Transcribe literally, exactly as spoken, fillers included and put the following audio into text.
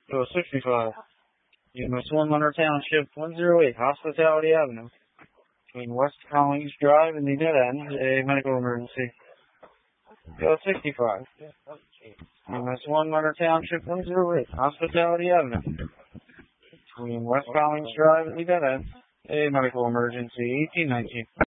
Go sixty-five. U S one Hunter Township, one oh eight, Hospitality Avenue. Between West Collins Drive and the dead end, a medical emergency. Go sixty-five. U S one Hunter Township, one oh eight, Hospitality Avenue. Between West Collins Drive and the dead end, a medical emergency. eighteen nineteen.